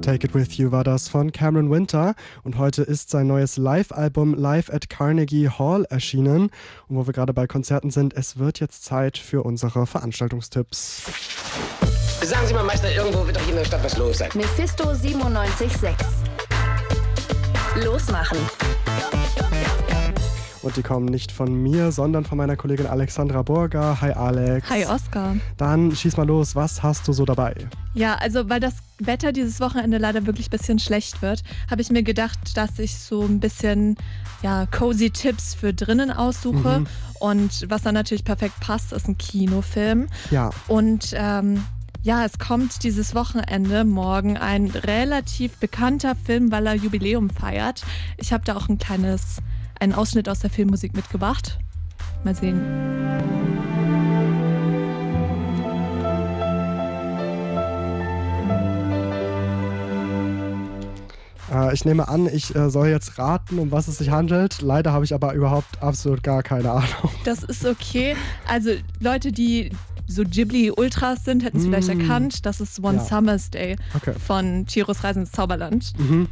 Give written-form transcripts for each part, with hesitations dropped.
Take It With You war das von Cameron Winter und heute ist sein neues Live-Album Live at Carnegie Hall erschienen. Und wo wir gerade bei Konzerten sind, es wird jetzt Zeit für unsere Veranstaltungstipps. Sagen Sie mal, Meister, irgendwo wird doch hier in der Stadt was los sein. Mephisto 97.6. Losmachen. Und die kommen nicht von mir, sondern von meiner Kollegin Alexandra Burger. Hi Alex. Hi Oskar. Dann schieß mal los, was hast du so dabei? Ja, also weil das Wetter dieses Wochenende leider wirklich ein bisschen schlecht wird, habe ich mir gedacht, dass ich so ein bisschen cozy Tipps für drinnen aussuche. Und was dann natürlich perfekt passt, ist ein Kinofilm. Ja. Und es kommt dieses Wochenende morgen ein relativ bekannter Film, weil er Jubiläum feiert. Ich habe da auch einen Ausschnitt aus der Filmmusik mitgebracht. Mal sehen. Ich nehme an, ich soll jetzt raten, um was es sich handelt. Leider habe ich aber überhaupt absolut gar keine Ahnung. Das ist okay. Also Leute, die so Ghibli-Ultras sind, hätten es vielleicht erkannt. Das ist One Summer's Day von Chihiros Reise ins Zauberland.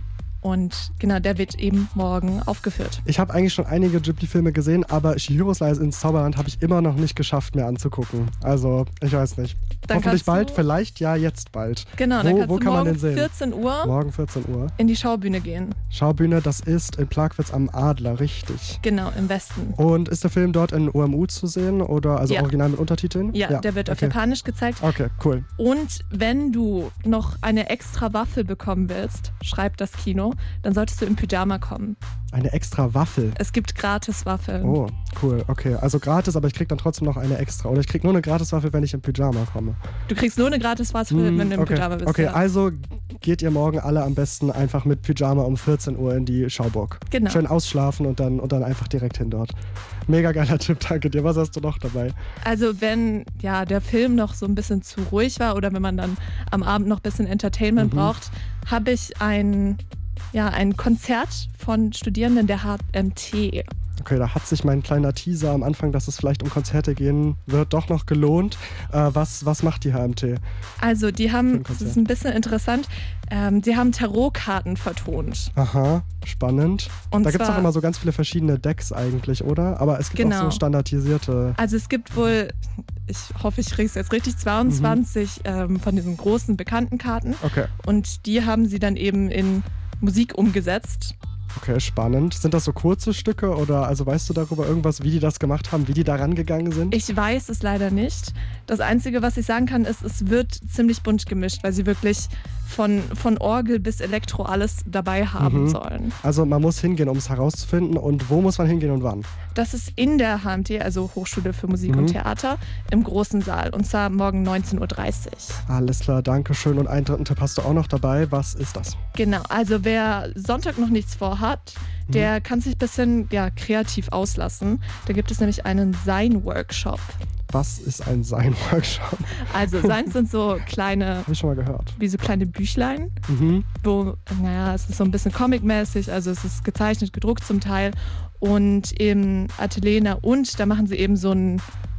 Und genau, der wird eben morgen aufgeführt. Ich habe eigentlich schon einige Ghibli-Filme gesehen, aber Chihiros Reise ins Zauberland habe ich immer noch nicht geschafft, mir anzugucken. Also, ich weiß nicht. Dann hoffentlich bald, vielleicht jetzt bald. Genau, dann kannst wo du kann man morgen den sehen? 14 Uhr Morgen 14 Uhr. in die Schaubühne gehen. Schaubühne, das ist in Plagwitz am Adler, richtig. Genau, im Westen. Und ist der Film dort in UMU zu sehen oder original mit Untertiteln? Ja, der wird auf Japanisch gezeigt. Okay, cool. Und wenn du noch eine extra Waffel bekommen willst, schreibt das Kino, dann solltest du im Pyjama kommen. Eine extra Waffel? Es gibt Gratis-Waffeln. Oh, cool. Okay, also gratis, aber ich krieg dann trotzdem noch eine extra. Oder ich krieg nur eine Gratis-Waffel, wenn ich im Pyjama komme. Du kriegst nur eine Gratis-Waffel, wenn du im Pyjama bist. Okay, ja. Also geht ihr morgen alle am besten einfach mit Pyjama um 14 Uhr in die Schauburg. Genau. Schön ausschlafen und dann einfach direkt hin dort. Mega geiler Tipp, danke dir. Was hast du noch dabei? Also wenn der Film noch so ein bisschen zu ruhig war oder wenn man dann am Abend noch ein bisschen Entertainment braucht, habe ich ein Konzert von Studierenden der HMT. Okay, da hat sich mein kleiner Teaser am Anfang, dass es vielleicht um Konzerte gehen wird, doch noch gelohnt. Was macht die HMT? Also das ist ein bisschen interessant, die haben Tarotkarten vertont. Aha, spannend. Und da gibt es auch immer so ganz viele verschiedene Decks eigentlich, oder? Aber es gibt auch so standardisierte... Also es gibt wohl, ich hoffe, ich kriege es jetzt richtig, 22 von diesen großen bekannten Karten. Okay. Und die haben sie dann eben in Musik umgesetzt. Okay, spannend. Sind das so kurze Stücke oder also weißt du darüber irgendwas, wie die das gemacht haben, wie die da rangegangen sind? Ich weiß es leider nicht. Das Einzige, was ich sagen kann, ist, es wird ziemlich bunt gemischt, weil sie wirklich von Orgel bis Elektro alles dabei haben sollen. Also man muss hingehen, um es herauszufinden. Und wo muss man hingehen und wann? Das ist in der HMT, also Hochschule für Musik und Theater, im großen Saal. Und zwar morgen 19.30 Uhr. Alles klar, danke schön. Und einen dritten Tipp hast du auch noch dabei. Was ist das? Genau, also wer Sonntag noch nichts vorhat, der kann sich ein bisschen kreativ auslassen. Da gibt es nämlich einen Sein-Workshop. Was ist ein Sein-Workshop? Also Seins sind so kleine... Habe ich schon mal gehört. Wie so kleine Büchlein, wo, es ist so ein bisschen comic-mäßig, also es ist gezeichnet, gedruckt zum Teil. Und im Atelier und da machen sie eben so ein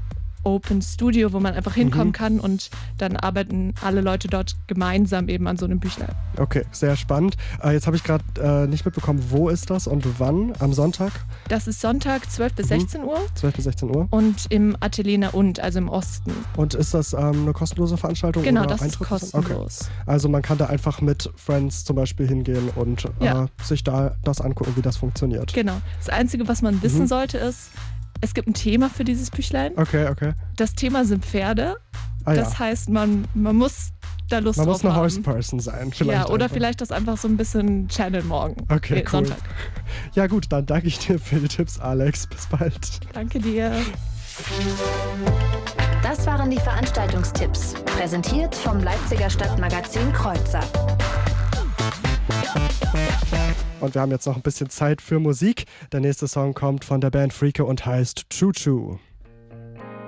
Open Studio, wo man einfach hinkommen kann und dann arbeiten alle Leute dort gemeinsam eben an so einem Büchlein. Okay, sehr spannend. Jetzt habe ich gerade nicht mitbekommen, wo ist das und wann? Am Sonntag? Das ist Sonntag 12 bis 16 Uhr. 12 bis 16 Uhr. Und im Atelier und, also im Osten. Und ist das eine kostenlose Veranstaltung? Genau, oder das Eintritt? ist kostenlos. Okay. Also man kann da einfach mit Friends zum Beispiel hingehen und sich da das angucken, wie das funktioniert. Genau. Das Einzige, was man wissen sollte, ist, es gibt ein Thema für dieses Büchlein. Okay. Das Thema sind Pferde. Das heißt, man muss da Lust drauf haben. Man muss eine Horse-Person sein. Vielleicht oder vielleicht das einfach so ein bisschen channeln morgen. Okay, cool. Sonntag. Ja gut, dann danke ich dir für die Tipps, Alex. Bis bald. Danke dir. Das waren die Veranstaltungstipps. Präsentiert vom Leipziger Stadtmagazin Kreuzer. Und wir haben jetzt noch ein bisschen Zeit für Musik. Der nächste Song kommt von der Band Freake und heißt Choo Choo.